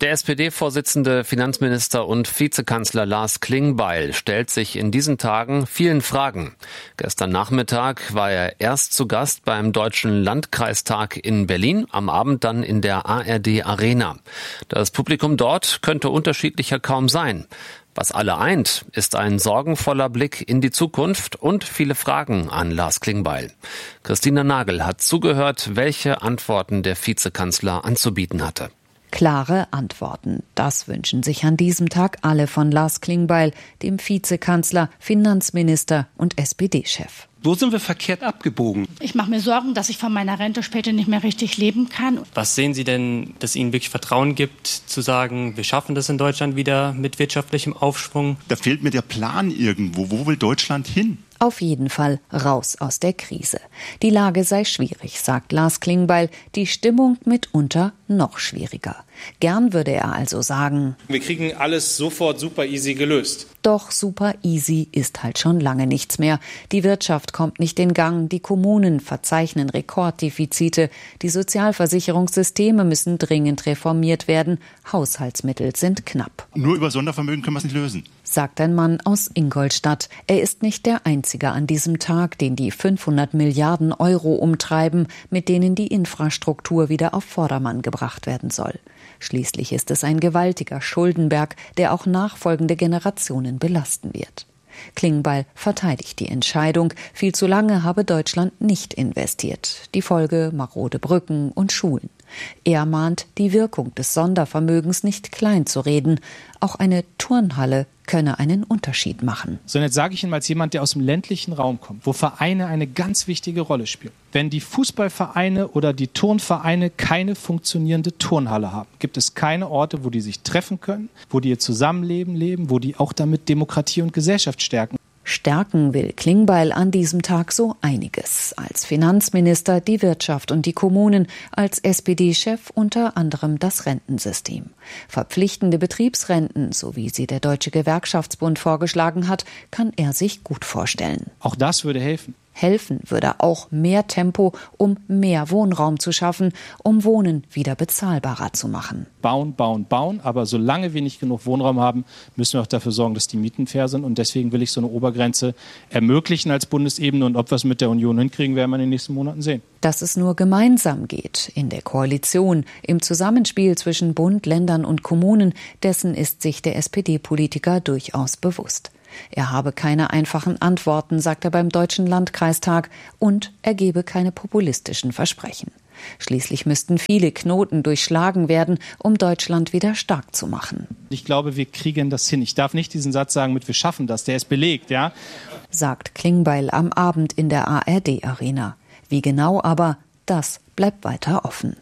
Der SPD-Vorsitzende, Finanzminister und Vizekanzler Lars Klingbeil stellt sich in diesen Tagen vielen Fragen. Gestern Nachmittag war er erst zu Gast beim Deutschen Landkreistag in Berlin, am Abend dann in der ARD Arena. Das Publikum dort könnte unterschiedlicher kaum sein. Was alle eint, ist ein sorgenvoller Blick in die Zukunft und viele Fragen an Lars Klingbeil. Christina Nagel hat zugehört, welche Antworten der Vizekanzler anzubieten hatte. Klare Antworten. Das wünschen sich an diesem Tag alle von Lars Klingbeil, dem Vizekanzler, Finanzminister und SPD-Chef. Wo sind wir verkehrt abgebogen? Ich mache mir Sorgen, dass ich von meiner Rente später nicht mehr richtig leben kann. Was sehen Sie denn, dass Ihnen wirklich Vertrauen gibt, zu sagen, wir schaffen das in Deutschland wieder mit wirtschaftlichem Aufschwung? Da fehlt mir der Plan irgendwo. Wo will Deutschland hin? Auf jeden Fall raus aus der Krise. Die Lage sei schwierig, sagt Lars Klingbeil, die Stimmung mitunter noch schwieriger. Gern würde er also sagen, wir kriegen alles sofort super easy gelöst. Doch super easy ist halt schon lange nichts mehr. Die Wirtschaft kommt nicht in Gang, die Kommunen verzeichnen Rekorddefizite, die Sozialversicherungssysteme müssen dringend reformiert werden, Haushaltsmittel sind knapp. Nur über Sondervermögen können wir es nicht lösen, sagt ein Mann aus Ingolstadt. Er ist nicht der Einzige an diesem Tag, den die 500 Milliarden Euro umtreiben, mit denen die Infrastruktur wieder auf Vordermann gebracht werden soll. Schließlich ist es ein gewaltiger Schuldenberg, der auch nachfolgende Generationen belasten wird. Klingbeil verteidigt die Entscheidung, viel zu lange habe Deutschland nicht investiert. Die Folge marode Brücken und Schulen. Er mahnt, die Wirkung des Sondervermögens nicht klein zu reden. Auch eine Turnhalle könne einen Unterschied machen. So, und jetzt sage ich Ihnen als jemand, der aus dem ländlichen Raum kommt, wo Vereine eine ganz wichtige Rolle spielen. Wenn die Fußballvereine oder die Turnvereine keine funktionierende Turnhalle haben, gibt es keine Orte, wo die sich treffen können, wo die ihr Zusammenleben leben, wo die auch damit Demokratie und Gesellschaft stärken. Stärken will Klingbeil an diesem Tag so einiges. Als Finanzminister die Wirtschaft und die Kommunen, als SPD-Chef unter anderem das Rentensystem. Verpflichtende Betriebsrenten, so wie sie der Deutsche Gewerkschaftsbund vorgeschlagen hat, kann er sich gut vorstellen. Auch das würde helfen. Helfen würde auch mehr Tempo, um mehr Wohnraum zu schaffen, um Wohnen wieder bezahlbarer zu machen. Bauen, bauen, bauen, aber solange wir nicht genug Wohnraum haben, müssen wir auch dafür sorgen, dass die Mieten fair sind. Und deswegen will ich so eine Obergrenze ermöglichen als Bundesebene. Und ob wir es mit der Union hinkriegen, werden wir in den nächsten Monaten sehen. Dass es nur gemeinsam geht, in der Koalition, im Zusammenspiel zwischen Bund, Ländern und Kommunen, dessen ist sich der SPD-Politiker durchaus bewusst. Er habe keine einfachen Antworten, sagt er beim Deutschen Landkreistag, und er gebe keine populistischen Versprechen. Schließlich müssten viele Knoten durchschlagen werden, um Deutschland wieder stark zu machen. Ich glaube, wir kriegen das hin. Ich darf nicht diesen Satz sagen mit wir schaffen das, der ist belegt, ja? Sagt Klingbeil am Abend in der ARD Arena. Wie genau aber, das bleibt weiter offen.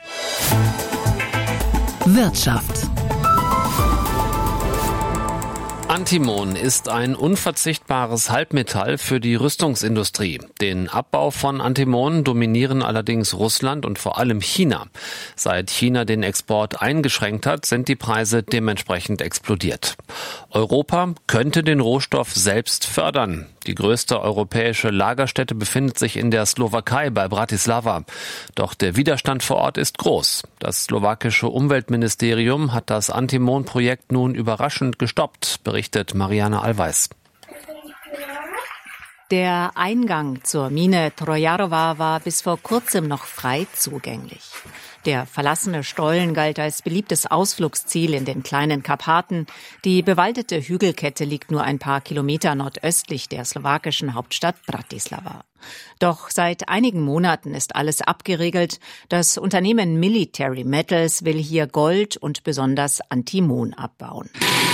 Wirtschaft. Antimon ist ein unverzichtbares Halbmetall für die Rüstungsindustrie. Den Abbau von Antimon dominieren allerdings Russland und vor allem China. Seit China den Export eingeschränkt hat, sind die Preise dementsprechend explodiert. Europa könnte den Rohstoff selbst fördern. Die größte europäische Lagerstätte befindet sich in der Slowakei bei Bratislava. Doch der Widerstand vor Ort ist groß. Das slowakische Umweltministerium hat das Antimon-Projekt nun überraschend gestoppt, berichtet Marianne Allweis. Der Eingang zur Mine Trojarowa war bis vor kurzem noch frei zugänglich. Der verlassene Stollen galt als beliebtes Ausflugsziel in den kleinen Karpaten. Die bewaldete Hügelkette liegt nur ein paar Kilometer nordöstlich der slowakischen Hauptstadt Bratislava. Doch seit einigen Monaten ist alles abgeriegelt. Das Unternehmen Military Metals will hier Gold und besonders Antimon abbauen.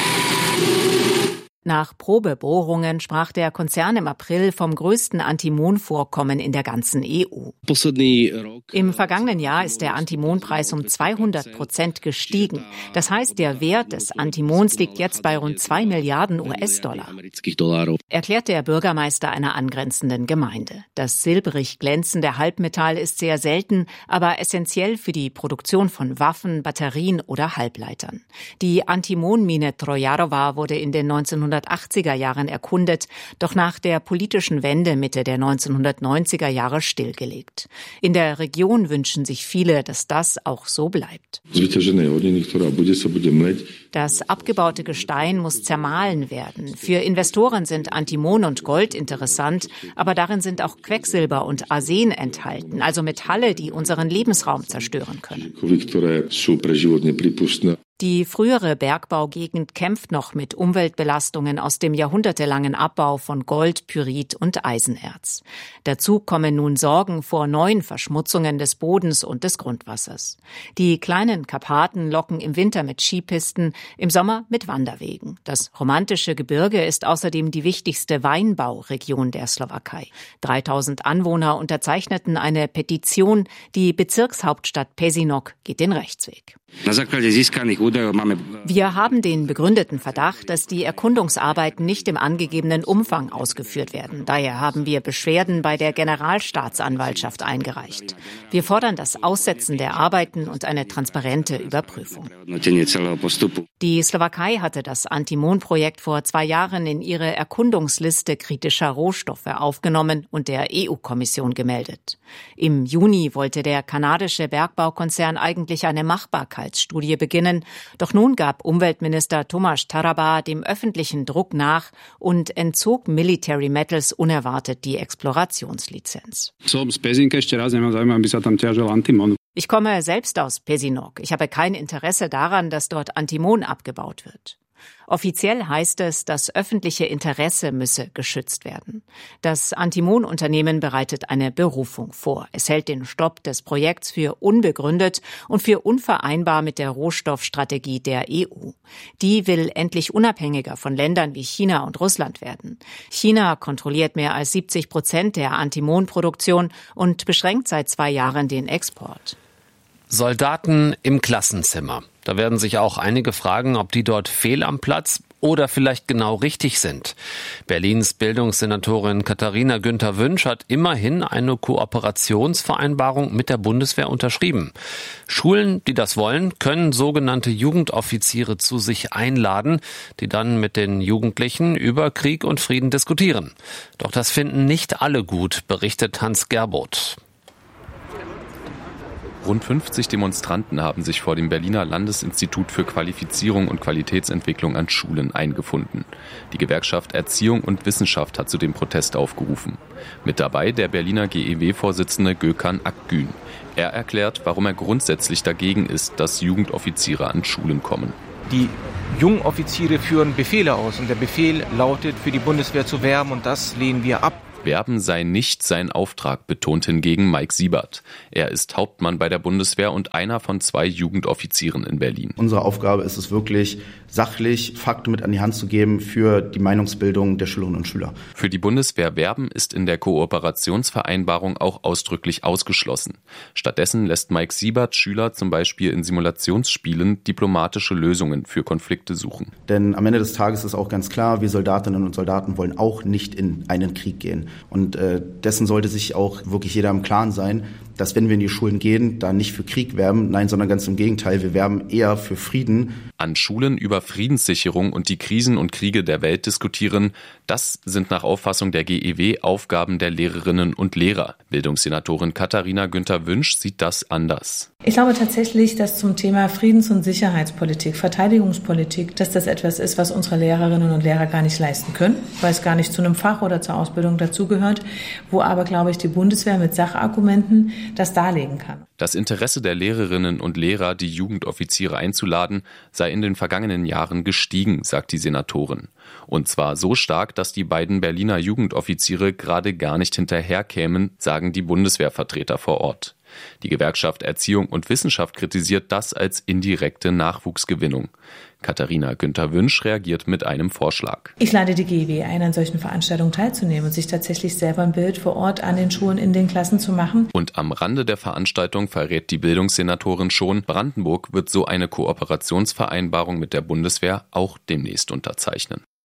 Nach Probebohrungen sprach der Konzern im April vom größten Antimonvorkommen in der ganzen EU. Im vergangenen Jahr ist der Antimonpreis um 200% gestiegen. Das heißt, der Wert des Antimons liegt jetzt bei rund 2 Milliarden US-Dollar, erklärt der Bürgermeister einer angrenzenden Gemeinde. Das silbrig glänzende Halbmetall ist sehr selten, aber essentiell für die Produktion von Waffen, Batterien oder Halbleitern. Die Antimonmine Trojarowa wurde in den 1990er 1980er Jahren erkundet, doch nach der politischen Wende Mitte der 1990er Jahre stillgelegt. In der Region wünschen sich viele, dass das auch so bleibt. Das abgebaute Gestein muss zermahlen werden. Für Investoren sind Antimon und Gold interessant, aber darin sind auch Quecksilber und Arsen enthalten, also Metalle, die unseren Lebensraum zerstören können. Die frühere Bergbaugegend kämpft noch mit Umweltbelastungen aus dem jahrhundertelangen Abbau von Gold, Pyrit und Eisenerz. Dazu kommen nun Sorgen vor neuen Verschmutzungen des Bodens und des Grundwassers. Die kleinen Karpaten locken im Winter mit Skipisten, im Sommer mit Wanderwegen. Das romantische Gebirge ist außerdem die wichtigste Weinbauregion der Slowakei. 3000 Anwohner unterzeichneten eine Petition. Die Bezirkshauptstadt Pezinok geht den Rechtsweg. Wir haben den begründeten Verdacht, dass die Erkundungsarbeiten nicht im angegebenen Umfang ausgeführt werden. Daher haben wir Beschwerden bei der Generalstaatsanwaltschaft eingereicht. Wir fordern das Aussetzen der Arbeiten und eine transparente Überprüfung. Die Slowakei hatte das Antimon-Projekt vor 2 Jahren in ihre Erkundungsliste kritischer Rohstoffe aufgenommen und der EU-Kommission gemeldet. Im Juni wollte der kanadische Bergbaukonzern eigentlich eine Machbarkeitsstudie beginnen, doch nun gab Umweltminister Tomáš Taraba dem öffentlichen Druck nach und entzog Military Metals unerwartet die Explorationslizenz. Ich komme selbst aus Pezinok. Ich habe kein Interesse daran, dass dort Antimon abgebaut wird. Offiziell heißt es, das öffentliche Interesse müsse geschützt werden. Das Antimon-Unternehmen bereitet eine Berufung vor. Es hält den Stopp des Projekts für unbegründet und für unvereinbar mit der Rohstoffstrategie der EU. Die will endlich unabhängiger von Ländern wie China und Russland werden. China kontrolliert mehr als 70% der Antimon-Produktion und beschränkt seit 2 Jahren den Export. Soldaten im Klassenzimmer. Da werden sich auch einige fragen, ob die dort fehl am Platz oder vielleicht genau richtig sind. Berlins Bildungssenatorin Katharina Günther-Wünsch hat immerhin eine Kooperationsvereinbarung mit der Bundeswehr unterschrieben. Schulen, die das wollen, können sogenannte Jugendoffiziere zu sich einladen, die dann mit den Jugendlichen über Krieg und Frieden diskutieren. Doch das finden nicht alle gut, berichtet Hans Gerboth. Rund 50 Demonstranten haben sich vor dem Berliner Landesinstitut für Qualifizierung und Qualitätsentwicklung an Schulen eingefunden. Die Gewerkschaft Erziehung und Wissenschaft hat zu dem Protest aufgerufen. Mit dabei der Berliner GEW-Vorsitzende Gökhan Akgün. Er erklärt, warum er grundsätzlich dagegen ist, dass Jugendoffiziere an Schulen kommen. Die jungen Offiziere führen Befehle aus und der Befehl lautet, für die Bundeswehr zu werben, und das lehnen wir ab. Werben sei nicht sein Auftrag, betont hingegen Mike Siebert. Er ist Hauptmann bei der Bundeswehr und einer von 2 Jugendoffizieren in Berlin. Unsere Aufgabe ist es wirklich, sachlich Fakten mit an die Hand zu geben für die Meinungsbildung der Schülerinnen und Schüler. Für die Bundeswehr werben ist in der Kooperationsvereinbarung auch ausdrücklich ausgeschlossen. Stattdessen lässt Mike Siebert Schüler zum Beispiel in Simulationsspielen diplomatische Lösungen für Konflikte suchen. Denn am Ende des Tages ist auch ganz klar, wir Soldatinnen und Soldaten wollen auch nicht in einen Krieg gehen. Und dessen sollte sich auch wirklich jeder im Klaren sein, dass wenn wir in die Schulen gehen, da nicht für Krieg werben, nein, sondern ganz im Gegenteil, wir werben eher für Frieden. An Schulen über Friedenssicherung und die Krisen und Kriege der Welt diskutieren, das sind nach Auffassung der GEW Aufgaben der Lehrerinnen und Lehrer. Bildungssenatorin Katharina Günther-Wünsch sieht das anders. Ich glaube tatsächlich, dass zum Thema Friedens- und Sicherheitspolitik, Verteidigungspolitik, dass das etwas ist, was unsere Lehrerinnen und Lehrer gar nicht leisten können, weil es gar nicht zu einem Fach oder zur Ausbildung dazugehört, wo aber, glaube ich, die Bundeswehr mit Sachargumenten das darlegen kann. Das Interesse der Lehrerinnen und Lehrer, die Jugendoffiziere einzuladen, sei in den vergangenen Jahren gestiegen, sagt die Senatorin. Und zwar so stark, dass die beiden Berliner Jugendoffiziere gerade gar nicht hinterherkämen, sagen die Bundeswehrvertreter vor Ort. Die Gewerkschaft Erziehung und Wissenschaft kritisiert das als indirekte Nachwuchsgewinnung. Katharina Günther-Wünsch reagiert mit einem Vorschlag. Ich lade die GEW ein, an solchen Veranstaltungen teilzunehmen und sich tatsächlich selber ein Bild vor Ort an den Schulen in den Klassen zu machen. Und am Rande der Veranstaltung verrät die Bildungssenatorin schon, Brandenburg wird so eine Kooperationsvereinbarung mit der Bundeswehr auch demnächst unterzeichnen.